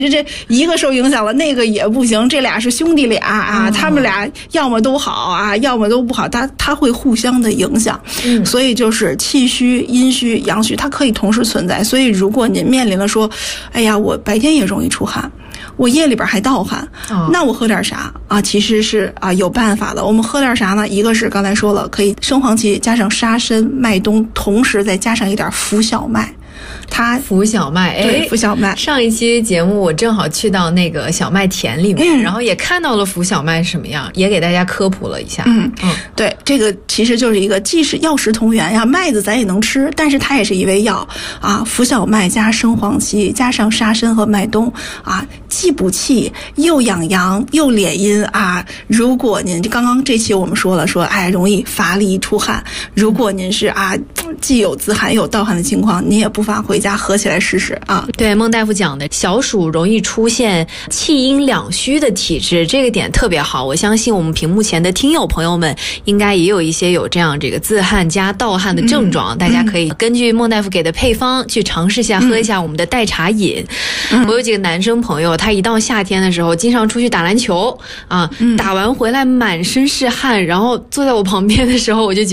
这一个受影响了，那个也不行，这俩是兄弟俩啊，他们俩要么都好啊，要么都不好，它会互相的影响。所以就是气虚、阴虚、阳虚，它可以同时存在。所以如果您面临了说，哎呀，我白天也容易出汗，我夜里边还盗汗，那我喝点啥啊？其实是有办法的。我们喝点啥呢？一个是刚才说了，可以生黄芪加上沙参、麦冬，同时再加上一点浮小麦。 浮小麦， 对，浮小麦。 上一期节目我正好去到那个小麦田里面，然后也看到了浮小麦是什么样，也给大家科普了一下。 对，这个其实就是一个既是药食同源呀，麦子咱也能吃，但是它也是一味药啊。浮小麦加生黄芪加上沙参和麦冬啊，既补气又养阳又敛阴啊。如果您刚刚这期我们说了，容易乏力出汗，如果您是既有自汗又有盗汗的情况，您也不妨回家合起来试试啊。 对，孟大夫讲的小暑容易出现气阴两虚的体质，这个点特别好。我相信我们屏幕前的听友朋友们应该也有一些有这样这个自汗加盗汗的症状，大家可以根据孟大夫给的配方去尝试一下，喝一下我们的代茶饮。我有几个男生朋友，他一到夏天的时候经常出去打篮球啊，打完回来满身是汗，然后坐在我旁边的时候，我就觉得